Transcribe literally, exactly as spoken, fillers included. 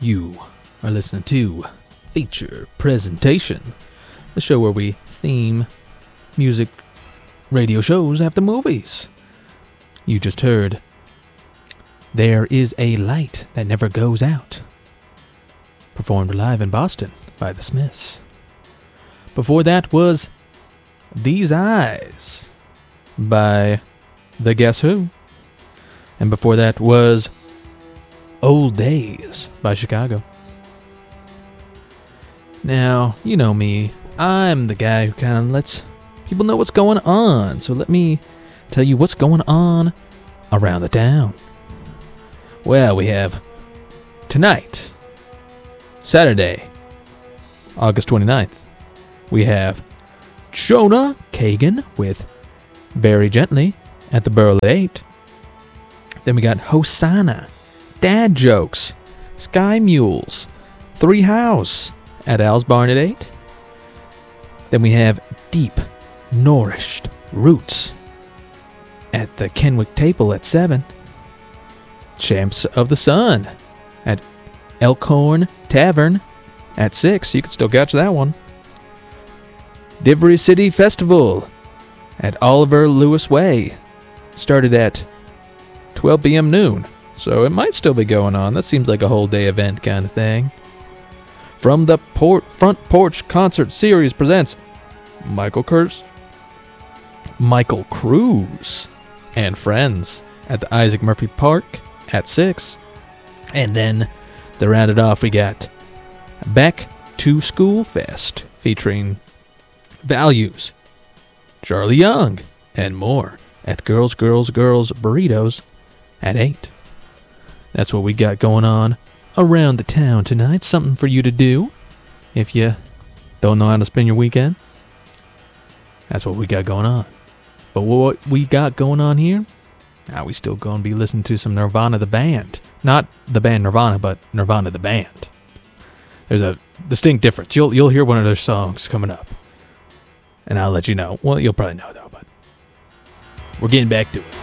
You are listening to Feature Presentation, the show where we theme music radio shows after movies. You just heard There Is a Light That Never Goes Out, performed live in Boston by the Smiths. Before that was These Eyes by the Guess Who. And before that was Old Days by Chicago. Now, you know me. I'm the guy who kind of lets people know what's going on. So let me tell you what's going on around the town. Well, we have tonight, Saturday, August twenty-ninth, we have Jonah Kagan with Very Gently at the Burl at eight. Then we got Hosanna, Dad Jokes, Sky Mules, Three House at Al's Barn at eight. Then we have Deep Nourished Roots at the Kenwick Table at seven. Champs of the Sun at Elkhorn Tavern at six. You can still catch that one. Divery City Festival at Oliver Lewis Way started at twelve p.m. noon. So it might still be going on. That seems like a whole day event kind of thing. From the Port Front Porch Concert Series presents Michael Kurz, Michael Cruz and Friends at the Isaac Murphy Park at six. And then to round it off, we got Back to School Fest featuring Values, Charlie Young, and more at Girls, Girls, Girls Burritos at eight. That's what we got going on around the town tonight. Something for you to do if you don't know how to spend your weekend. That's what we got going on. But what we got going on here, now we still going to be listening to some Nirvana the band. Not the band Nirvana, but Nirvana the band. There's a distinct difference. You'll you'll hear one of their songs coming up, and I'll let you know. Well, you'll probably know though, but we're getting back to it.